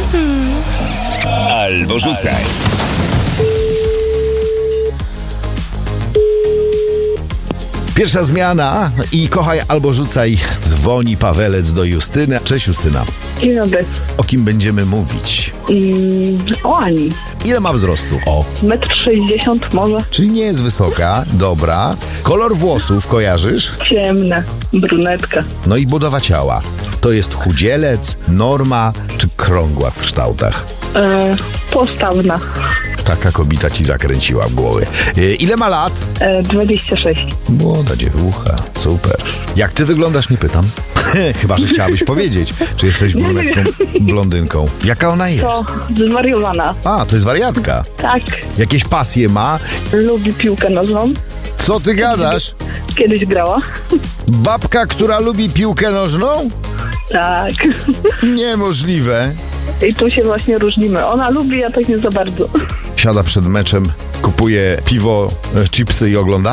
Albo rzucaj. Pierwsza zmiana i kochaj albo rzucaj. Dzwoni Pawelec do Justyny. Cześć Justyna. Dzień dobry. O kim będziemy mówić? O Ani. Ile ma wzrostu? O. 1,60 m może. Czyli nie jest wysoka, dobra. Kolor włosów kojarzysz? Ciemne. Brunetka. No i budowa ciała. To jest chudzielec, norma czy krągła w kształtach? Postawna. Taka kobieta ci zakręciła w głowie. Ile ma lat? 26. Młoda dziewucha, super. Jak ty wyglądasz, nie pytam. Chyba, że chciałabyś powiedzieć, czy jesteś brunetką, blondynką. Jaka ona jest? To zwariowana. A, to jest wariatka. Tak. Jakieś pasje ma? Lubi piłkę nożną. Co ty gadasz? Kiedyś grała. Babka, która lubi piłkę nożną? Tak. Niemożliwe. I tu się właśnie różnimy. Ona lubi, ja tak nie za bardzo. Siada przed meczem, kupuje piwo, chipsy i ogląda?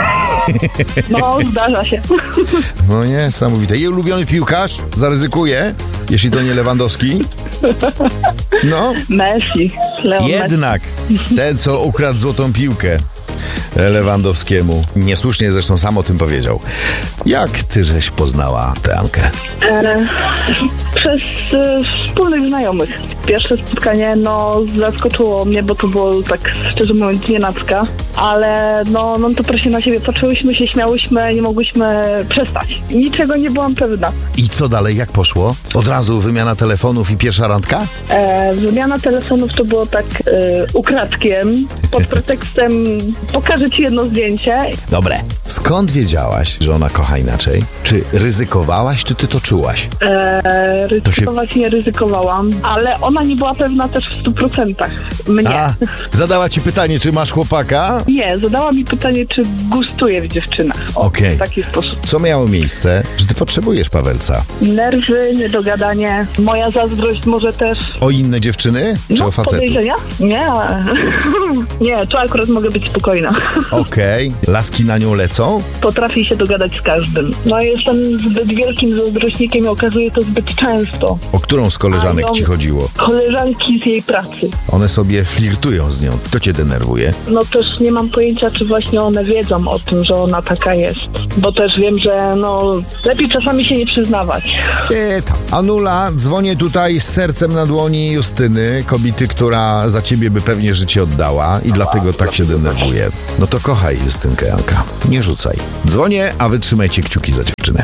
No, zdarza się. No niesamowite. Jej ulubiony piłkarz? Zaryzykuje, jeśli to nie Lewandowski. No. Messi. Leo Jednak ten, co ukradł złotą piłkę Lewandowskiemu. Niesłusznie zresztą sam o tym powiedział. Jak ty żeś poznała tę Ankę? Przez wspólnych znajomych. Pierwsze spotkanie, zaskoczyło mnie, bo to było tak, szczerze mówiąc, nienacka, ale to proszę na siebie. Patrzyłyśmy się, śmiałyśmy, nie mogłyśmy przestać. Niczego nie byłam pewna. I co dalej, jak poszło? Od razu wymiana telefonów i pierwsza randka? Wymiana telefonów to było tak ukradkiem, pod pretekstem pokażę ci jedno zdjęcie. Dobre. Skąd wiedziałaś, że ona kocha inaczej? Czy ryzykowałaś, czy ty to czułaś? Ryzykować nie ryzykowałam, ale ona nie była pewna też w 100% mnie. A, zadała ci pytanie, czy masz chłopaka? Nie, zadała mi pytanie, czy gustuję w dziewczynach. Okej. W taki sposób. Co miało miejsce, że ty potrzebujesz Pawelca? Nerwy, niedogadanie, moja zazdrość może też. O inne dziewczyny? Czy o facetów? Podejrzenia? Nie. Nie, tu akurat mogę być spokojna. Okej. Laski na nią lecą? Potrafi się dogadać z każdym. Jestem zbyt wielkim zazdrośnikiem i okazuje to zbyt często. O którą z koleżanek ci chodziło? Koleżanki z jej pracy. One sobie flirtują z nią. To cię denerwuje? Też nie mam pojęcia, czy właśnie one wiedzą o tym, że ona taka jest. Bo też wiem, że lepiej czasami się nie przyznawać. Tam. Anula, dzwonię tutaj z sercem na dłoni Justyny, kobiety, która za ciebie by pewnie życie oddała i dlatego tak się denerwuje. No to kochaj Justynkę, Anka. Nie rzucaj. Dzwonię, a wy trzymajcie kciuki za dziewczynę.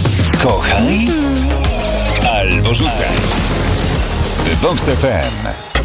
Kochaj albo rzucaj. Vox FM.